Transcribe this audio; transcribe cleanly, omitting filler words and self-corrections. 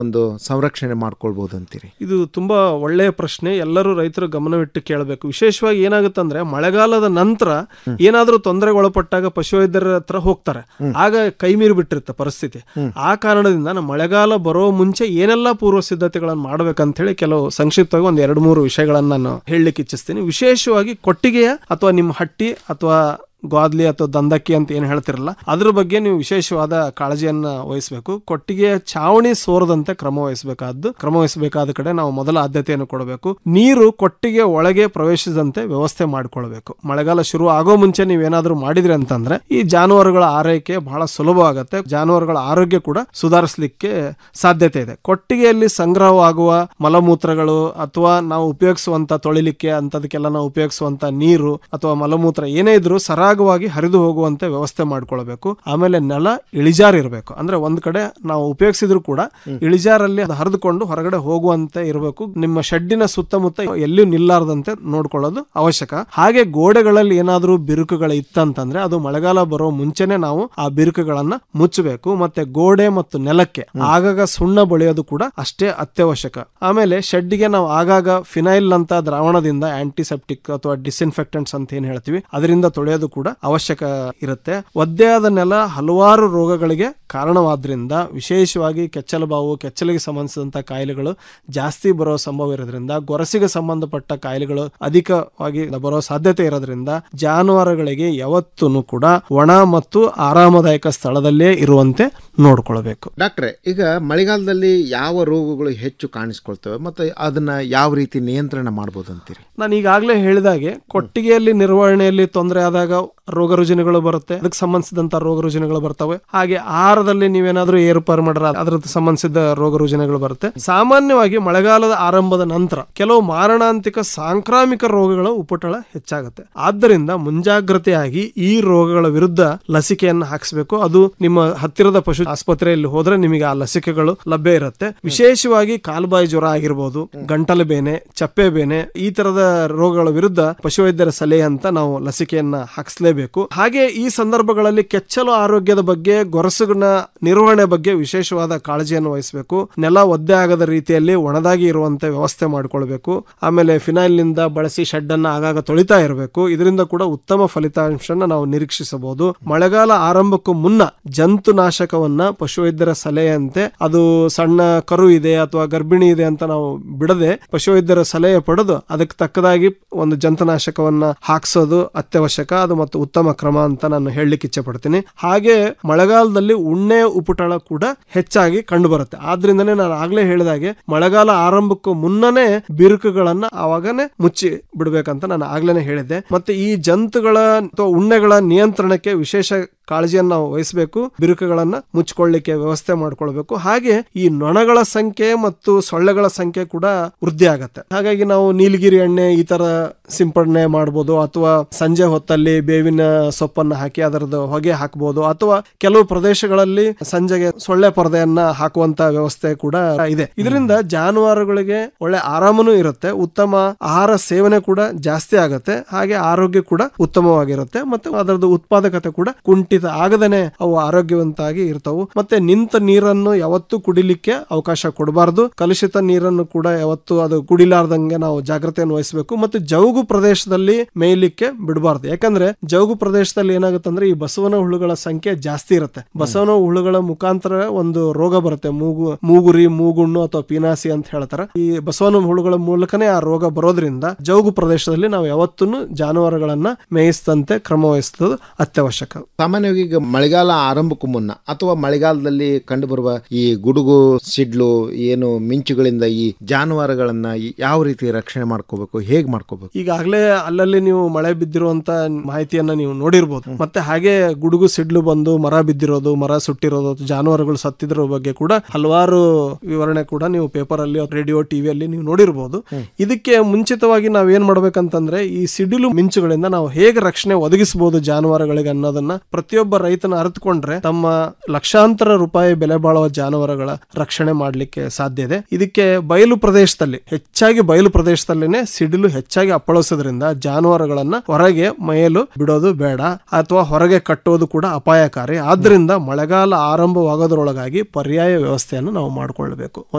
ಒಂದು ಸಂರಕ್ಷಣೆ ಮಾಡ್ಕೊಳ್ಬಹುದು ಅಂತೀರಿ? ಇದು ತುಂಬಾ ಒಳ್ಳೆಯ ಪ್ರಶ್ನೆ. ಎಲ್ಲರೂ ರೈತರು ಗಮನವಿಟ್ಟು ಕೇಳಬೇಕು. ವಿಶೇಷವಾಗಿ ಏನಾಗುತ್ತಂದ್ರೆ ಮಳೆಗಾಲದ ನಂತರ ಏನಾದ್ರೂ ತೊಂದರೆಗೆ ಒಳಪಟ್ಟಾಗ ಪಶುವೈದ್ಯರ ಹತ್ರ ಹೋಗ್ತಾರೆ. ಆಗ ಕೈ ಮೀರಿ ಬಿಟ್ಟಿರುತ್ತೆ ಪರಿಸ್ಥಿತಿ. ಆ ಕಾರಣದಿಂದ ನಾವು ಮಳೆಗಾಲ ಬರೋ ಮುಂಚೆ ಏನೆಲ್ಲಾ ಪೂರ್ವ ಸಿದ್ಧತೆಗಳನ್ನು ಮಾಡ್ಬೇಕಂತ ಹೇಳಿ ಕೆಲವು ಸಂಕ್ಷಿಪ್ತವಾಗಿ ಒಂದು 2-3 ವಿಷಯಗಳನ್ನ ನಾನು ಹೇಳಲಿಕ್ಕೆ ಇಚ್ಛಿಸ್ತೀನಿ. ವಿಶೇಷವಾಗಿ ಕೊಟ್ಟಿಗೆಯ ಅಥವಾ ನಿಮ್ಮ ಹಟ್ಟಿ ಅಥವಾ ಗ್ವಾದ್ಲಿ ಅಥವಾ ದಂದಕ್ಕಿ ಅಂತ ಏನ್ ಹೇಳ್ತಿರಲ್ಲ, ಅದ್ರ ಬಗ್ಗೆ ನೀವು ವಿಶೇಷವಾದ ಕಾಳಜಿಯನ್ನ ವಹಿಸಬೇಕು. ಕೊಟ್ಟಿಗೆಯ ಚಾವಣಿ ಸೋರದಂತೆ ಕ್ರಮ ವಹಿಸಬೇಕಾದ ಕಡೆ ನಾವು ಮೊದಲ ಆದ್ಯತೆಯನ್ನು ಕೊಡಬೇಕು. ನೀರು ಕೊಟ್ಟಿಗೆ ಒಳಗೆ ಪ್ರವೇಶಿಸದಂತೆ ವ್ಯವಸ್ಥೆ ಮಾಡಿಕೊಳ್ಬೇಕು. ಮಳೆಗಾಲ ಶುರು ಆಗೋ ಮುಂಚೆ ನೀವೇನಾದ್ರೂ ಮಾಡಿದ್ರಿ ಅಂತಂದ್ರೆ ಈ ಜಾನುವಾರುಗಳ ಆರೈಕೆ ಬಹಳ ಸುಲಭವಾಗುತ್ತೆ. ಜಾನುವಾರುಗಳ ಆರೋಗ್ಯ ಕೂಡ ಸುಧಾರಿಸಲಿಕ್ಕೆ ಸಾಧ್ಯತೆ ಇದೆ. ಕೊಟ್ಟಿಗೆಯಲ್ಲಿ ಸಂಗ್ರಹವಾಗುವ ಮಲಮೂತ್ರಗಳು ಅಥವಾ ನಾವು ಉಪಯೋಗಿಸುವಂತ ತೊಳಿಲಿಕ್ಕೆ ಅಂತದಕ್ಕೆಲ್ಲ ನಾವು ಉಪಯೋಗಿಸುವಂತ ನೀರು ಅಥವಾ ಮಲಮೂತ್ರ ಏನೇ ಇದ್ರು ಸರಾಗವಾಗಿ ಹರಿದು ಹೋಗುವಂತೆ ವ್ಯವಸ್ಥೆ ಮಾಡ್ಕೊಳ್ಬೇಕು. ಆಮೇಲೆ ನೆಲ ಇಳಿಜಾರು ಇರಬೇಕು. ಅಂದ್ರೆ ಒಂದ್ ಕಡೆ ನಾವು ಉಪಯೋಗಿಸಿದ್ರು ಕೂಡ ಇಳಿಜಾರಲ್ಲಿ ಅದು ಹರಿದುಕೊಂಡು ಹೊರಗಡೆ ಹೋಗುವಂತೆ ಇರಬೇಕು. ನಿಮ್ಮ ಶೆಡ್ಡಿನ ಸುತ್ತಮುತ್ತ ಎಲ್ಲಿಯೂ ನಿಲ್ಲಾರದಂತೆ ನೋಡ್ಕೊಳ್ಳೋದು ಅವಶ್ಯಕ. ಹಾಗೆ ಗೋಡೆಗಳಲ್ಲಿ ಏನಾದ್ರೂ ಬಿರುಕುಗಳು ಇತ್ತಂತಂದ್ರೆ ಅದು ಮಳೆಗಾಲ ಬರೋ ಮುಂಚೆನೆ ನಾವು ಆ ಬಿರುಕುಗಳನ್ನ ಮುಚ್ಚಬೇಕು. ಮತ್ತೆ ಗೋಡೆ ಮತ್ತು ನೆಲಕ್ಕೆ ಆಗಾಗ ಸುಣ್ಣ ಬಳಿಯೋದು ಕೂಡ ಅಷ್ಟೇ ಅತ್ಯವಶ್ಯಕ. ಆಮೇಲೆ ಶೆಡ್ಡಿಗೆ ನಾವು ಆಗಾಗ ಫಿನೈಲ್ ಅಂತ ದ್ರಾವಣದಿಂದ ಆಂಟಿಸೆಪ್ಟಿಕ್ ಅಥವಾ ಡಿಸ್ಇನ್ಫೆಕ್ಟೆಂಟ್ಸ್ ಅಂತ ಏನ್ ಹೇಳ್ತೀವಿ ಅದರಿಂದ ತೊಳೆಯೋದು ಕೂಡ ಅವಶ್ಯಕ ಇರುತ್ತೆ. ಒದ್ದೆಯಾದ ನೆಲ ಹಲವಾರು ರೋಗಗಳಿಗೆ ಕಾರಣವಾದ್ರಿಂದ ವಿಶೇಷವಾಗಿ ಕೆಚ್ಚಲಿಗೆ ಸಂಬಂಧಿಸಿದಂತ ಕಾಯಿಲೆಗಳು ಜಾಸ್ತಿ ಬರೋ ಸಂಭವ ಇರೋದ್ರಿಂದ, ಗೊರಸಿಗೆ ಸಂಬಂಧಪಟ್ಟ ಕಾಯಿಲೆಗಳು ಅಧಿಕವಾಗಿ ಬರೋ ಸಾಧ್ಯತೆ ಇರೋದ್ರಿಂದ ಜಾನುವಾರುಗಳಿಗೆ ಯಾವತ್ತೂ ಕೂಡ ಒಣ ಮತ್ತು ಆರಾಮದಾಯಕ ಸ್ಥಳದಲ್ಲೇ ಇರುವಂತೆ ನೋಡ್ಕೊಳ್ಬೇಕು. ಡಾಕ್ಟ್ರೆ, ಈಗ ಮಳೆಗಾಲದಲ್ಲಿ ಯಾವ ರೋಗಗಳು ಹೆಚ್ಚು ಕಾಣಿಸ್ಕೊಳ್ತವೆ ಮತ್ತೆ ಅದನ್ನ ಯಾವ ರೀತಿ ನಿಯಂತ್ರಣ ಮಾಡಬಹುದು ಅಂತೀರಿ? ನಾನು ಈಗಾಗಲೇ ಹೇಳಿದಾಗೆ ಕೊಟ್ಟಿಗೆಯಲ್ಲಿ ನಿರ್ವಹಣೆಯಲ್ಲಿ ತೊಂದರೆ ಆದಾಗ ರೋಗ ರುಜಿನಗಳು ಬರುತ್ತೆ, ಅದಕ್ಕೆ ಸಂಬಂಧಿಸಿದಂತ ರೋಗ ರುಜಿನಗಳು ಬರ್ತವೆ. ಹಾಗೆ ಆಹಾರದಲ್ಲಿ ನೀವೇನಾದ್ರೂ ಏರುಪಾರು ಮಾಡ್ರೆ ಅದಕ್ಕೆ ಸಂಬಂಧಿಸಿದ ರೋಗ ರುಜಿನಗಳು ಬರುತ್ತೆ. ಸಾಮಾನ್ಯವಾಗಿ ಮಳೆಗಾಲದ ಆರಂಭದ ನಂತರ ಕೆಲವು ಮಾರಣಾಂತಿಕ ಸಾಂಕ್ರಾಮಿಕ ರೋಗಗಳ ಉಪಟಳ ಹೆಚ್ಚಾಗುತ್ತೆ. ಆದ್ದರಿಂದ ಮುಂಜಾಗ್ರತೆಯಾಗಿ ಈ ರೋಗಗಳ ವಿರುದ್ಧ ಲಸಿಕೆಯನ್ನು ಹಾಕಿಸಬೇಕು. ಅದು ನಿಮ್ಮ ಹತ್ತಿರದ ಪಶು ಆಸ್ಪತ್ರೆಯಲ್ಲಿ ಹೋದ್ರೆ ನಿಮಗೆ ಆ ಲಸಿಕೆಗಳು ಲಭ್ಯ ಇರುತ್ತೆ. ವಿಶೇಷವಾಗಿ ಕಾಲುಬಾಯಿ ಜ್ವರ ಆಗಿರ್ಬೋದು, ಗಂಟಲು ಬೇನೆ, ಚಪ್ಪೆ ಬೇನೆ, ಈ ತರದ ರೋಗಗಳ ವಿರುದ್ಧ ಪಶುವೈದ್ಯರ ಸಲಹೆ ಅಂತ ನಾವು ಲಸಿಕೆಯನ್ನ ಹಾಕಿಸಲೇಬೇಕು. ಹಾಗೆ ಈ ಸಂದರ್ಭಗಳಲ್ಲಿ ಕೆಚ್ಚಲು ಆರೋಗ್ಯದ ಬಗ್ಗೆ, ಗೊರಸುಗಳ ನಿರ್ವಹಣೆ ಬಗ್ಗೆ ವಿಶೇಷವಾದ ಕಾಳಜಿಯನ್ನು ವಹಿಸಬೇಕು. ನೆಲ ಒದ್ದೆ ಆಗದ ರೀತಿಯಲ್ಲಿ ಒಣದಾಗಿ ಇರುವಂತೆ ವ್ಯವಸ್ಥೆ ಮಾಡಿಕೊಳ್ಬೇಕು. ಆಮೇಲೆ ಫಿನೈಲ್ ನಿಂದ ಬಳಸಿ ಶೆಡ್ ಅನ್ನ ಆಗಾಗ ತೊಳಿತಾ ಇರಬೇಕು. ಇದರಿಂದ ಕೂಡ ಉತ್ತಮ ಫಲಿತಾಂಶನ ನಾವು ನಿರೀಕ್ಷಿಸಬಹುದು. ಮಳೆಗಾಲ ಆರಂಭಕ್ಕೂ ಮುನ್ನ ಜಂತುನಾಶಕವನ್ನ ಪಶುವೈದ್ಯರ ಸಲಹೆಯಂತೆ, ಅದು ಸಣ್ಣ ಕರು ಇದೆ ಅಥವಾ ಗರ್ಭಿಣಿ ಇದೆ ಅಂತ ನಾವು ಬಿಡದೆ ಪಶುವೈದ್ಯರ ಸಲಹೆ ಪಡೆದು ಅದಕ್ಕೆ ತಕ್ಕದಾಗಿ ಒಂದು ಜಂತುನಾಶಕವನ್ನ ಹಾಕ್ಸೋದು ಅತ್ಯವಶ್ಯಕ. ಅದು ಮತ್ತು ಉತ್ತಮ ಕ್ರಮ ಅಂತ ನಾನು ಹೇಳಲಿಕ್ಕೆ ಇಚ್ಛೆ ಪಡ್ತೀನಿ. ಹಾಗೆ ಮಳೆಗಾಲದಲ್ಲಿ ಉಣ್ಣೆ ಉಪಟಳ ಕೂಡ ಹೆಚ್ಚಾಗಿ ಕಂಡು ಬರುತ್ತೆ. ಆದ್ರಿಂದನೇ ನಾನು ಆಗ್ಲೇ ಹೇಳಿದಾಗೆ ಮಳೆಗಾಲ ಆರಂಭಕ್ಕೂ ಮುನ್ನನೇ ಬಿರುಕುಗಳನ್ನ ಆವಾಗನೇ ಮುಚ್ಚಿ ಬಿಡ್ಬೇಕಂತ ನಾನು ಆಗ್ಲೇನೆ ಹೇಳಿದ್ದೆ. ಮತ್ತೆ ಈ ಜಂತುಗಳ ಅಥವಾ ಉಣ್ಣೆಗಳ ನಿಯಂತ್ರಣಕ್ಕೆ ವಿಶೇಷ ಕಾಳಜಿಯನ್ನು ನಾವು ವಹಿಸಬೇಕು. ಬಿರುಕುಗಳನ್ನ ಮುಚ್ಚಿಕೊಳ್ಳಿಕ್ಕೆ ವ್ಯವಸ್ಥೆ ಮಾಡ್ಕೊಳ್ಬೇಕು. ಹಾಗೆ ಈ ನೊಣಗಳ ಸಂಖ್ಯೆ ಮತ್ತು ಸೊಳ್ಳೆಗಳ ಸಂಖ್ಯೆ ಕೂಡ ವೃದ್ಧಿ ಆಗತ್ತೆ. ಹಾಗಾಗಿ ನಾವು ನೀಲಗಿರಿ ಎಣ್ಣೆ ಈ ತರ ಸಿಂಪಡಣೆ ಮಾಡಬಹುದು, ಅಥವಾ ಸಂಜೆ ಹೊತ್ತಲ್ಲಿ ಬೇವಿನ ಸೊಪ್ಪನ್ನು ಹಾಕಿ ಅದರದ ಹೊಗೆ ಹಾಕಬಹುದು, ಅಥವಾ ಕೆಲವು ಪ್ರದೇಶಗಳಲ್ಲಿ ಸಂಜೆಗೆ ಸೊಳ್ಳೆ ಪರದೆಯನ್ನ ಹಾಕುವಂತ ವ್ಯವಸ್ಥೆ ಕೂಡ ಇದೆ. ಇದರಿಂದ ಜಾನುವಾರುಗಳಿಗೆ ಒಳ್ಳೆ ಆರಾಮನೂ ಇರುತ್ತೆ, ಉತ್ತಮ ಆಹಾರ ಸೇವನೆ ಕೂಡ ಜಾಸ್ತಿ ಆಗತ್ತೆ, ಹಾಗೆ ಆರೋಗ್ಯ ಕೂಡ ಉತ್ತಮವಾಗಿರುತ್ತೆ, ಮತ್ತೆ ಅದರದ್ದು ಉತ್ಪಾದಕತೆ ಕೂಡ ಕುಂಠಿತ ಆಗದೇನೆ ಅವು ಆರೋಗ್ಯವಂತಾಗಿ ಇರ್ತಾವು. ಮತ್ತೆ ನಿಂತ ನೀರನ್ನು ಯಾವತ್ತೂ ಕುಡಿಲಿಕ್ಕೆ ಅವಕಾಶ ಕೊಡಬಾರದು. ಕಲುಷಿತ ನೀರನ್ನು ಕೂಡ ಯಾವತ್ತೂ ಅದು ಕುಡಿಲಾರ್ದಂಗೆ ನಾವು ಜಾಗ್ರತೆಯನ್ನು ವಹಿಸಬೇಕು. ಮತ್ತೆ ಜೌಗು ಪ್ರದೇಶದಲ್ಲಿ ಮೇಯ್ಲಿಕ್ಕೆ ಬಿಡಬಾರ್ದು. ಯಾಕಂದ್ರೆ ಜೌಗು ಪ್ರದೇಶದಲ್ಲಿ ಏನಾಗುತ್ತೆ ಈ ಬಸವನ ಹುಳುಗಳ ಸಂಖ್ಯೆ ಜಾಸ್ತಿ ಇರುತ್ತೆ. ಬಸವನ ಹುಳುಗಳ ಮುಖಾಂತರ ಒಂದು ರೋಗ ಬರುತ್ತೆ, ಮೂಗುರಿ, ಮೂಗುಣ್ಣು ಅಥವಾ ಪೀನಾಸಿ ಅಂತ ಹೇಳ್ತಾರೆ. ಈ ಬಸವನ ಹುಳುಗಳ ಮೂಲಕನೇ ಆ ರೋಗ ಬರೋದ್ರಿಂದ ಜೌಗು ಪ್ರದೇಶದಲ್ಲಿ ನಾವು ಯಾವತ್ತೂ ಜಾನುವಾರುಗಳನ್ನ ಮೇಯಿಸದಂತೆ ಕ್ರಮ ವಹಿಸುವುದು ಅತ್ಯವಶ್ಯಕ. ಸಾಮಾನ್ಯವಾಗಿ ಈಗ ಮಳೆಗಾಲ ಆರಂಭಕ್ಕೂ ಮುನ್ನ ಅಥವಾ ಮಳೆಗಾಲದಲ್ಲಿ ಕಂಡು ಬರುವ ಈ ಗುಡುಗು ಸಿಡ್ಲು ಏನು ಮಿಂಚುಗಳಿಂದ ಈ ಜಾನುವಾರುಗಳನ್ನ ಯಾವ ರೀತಿ ರಕ್ಷಣೆ ಮಾಡ್ಕೋಬೇಕು, ಹೇಗ್ ಮಾಡ್ಕೋಬೇಕು? ಈಗಾಗಲೇ ಅಲ್ಲಲ್ಲಿ ನೀವು ಮಳೆ ಬಿದ್ದಿರುವಂತ ಮಾಹಿತಿಯನ್ನ ನೀವು ನೋಡಿರ್ಬೋದು. ಮತ್ತೆ ಹಾಗೆ ಗುಡುಗು ಸಿಡ್ಲು ಬಂದು ಮರ ಬಿದ್ದಿರೋದು, ಮರ ಸುಟ್ಟಿರೋದು, ಜಾನುವಾರುಗಳು ಸತ್ತಿದ್ರ ಬಗ್ಗೆ ಕೂಡ ಹಲವಾರು ವಿವರಣೆ ಕೂಡ ನೀವು ಪೇಪರ್ ಅಲ್ಲಿ, ರೇಡಿಯೋ, ಟಿವಿಯಲ್ಲಿ ನೀವು ನೋಡಿರ್ಬೋದು. ಇದಕ್ಕೆ ಮುಂಚಿತವಾಗಿ ನಾವ್ ಏನ್ ಮಾಡ್ಬೇಕಂತಂದ್ರೆ ಈ ಸಿಡಿಲು ಮಿಂಚುಗಳಿಂದ ನಾವು ಹೇಗೆ ರಕ್ಷಣೆ ಒದಗಿಸಬಹುದು ಜಾನುವಾರುಗಳಿಗೆ ಅನ್ನೋದನ್ನ ಪ್ರತಿ ಪ್ರತಿಯೊಬ್ಬ ರೈತನ ಅರಿತುಕೊಂಡ್ರೆ ತಮ್ಮ ಲಕ್ಷಾಂತರ ರೂಪಾಯಿ ಬೆಲೆ ಬಾಳುವ ಜಾನುವಾರುಗಳ ರಕ್ಷಣೆ ಮಾಡಲಿಕ್ಕೆ ಸಾಧ್ಯ ಇದೆ. ಇದಕ್ಕೆ ಬಯಲು ಪ್ರದೇಶದಲ್ಲಿನೇ ಸಿಡಿಲು ಹೆಚ್ಚಾಗಿ ಅಪ್ಪಳಿಸೋದ್ರಿಂದ ಜಾನುವಾರುಗಳನ್ನ ಹೊರಗೆ ಮೈಯಲು ಬಿಡೋದು ಬೇಡ, ಅಥವಾ ಹೊರಗೆ ಕಟ್ಟೋದು ಕೂಡ ಅಪಾಯಕಾರಿ. ಆದ್ರಿಂದ ಮಳೆಗಾಲ ಆರಂಭವಾಗೋದ್ರೊಳಗಾಗಿ ಪರ್ಯಾಯ ವ್ಯವಸ್ಥೆಯನ್ನು ನಾವು ಮಾಡಿಕೊಳ್ಳಬೇಕು.